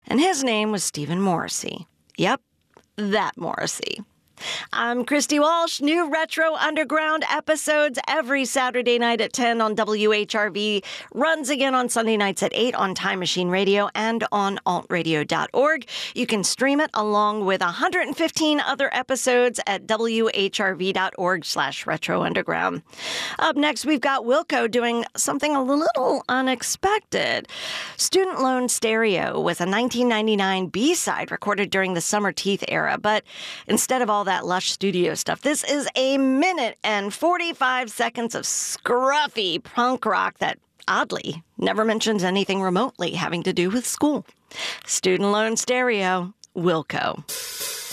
and his name was Stephen Morrissey. Yep, that Morrissey. I'm Christy Walsh. New Retro Underground episodes every Saturday night at 10 on WHRV. Runs again on Sunday nights at 8 on Time Machine Radio and on altradio.org. You can stream it along with 115 other episodes at whrv.org/retro underground. Up next, we've got Wilco doing something a little unexpected. Student Loan Stereo was a 1999 B-side recorded during the Summer Teeth era, but instead of all that lush studio stuff, this is a minute and 45 seconds of scruffy punk rock that, oddly, never mentions anything remotely having to do with school. Student Loan Stereo, Wilco.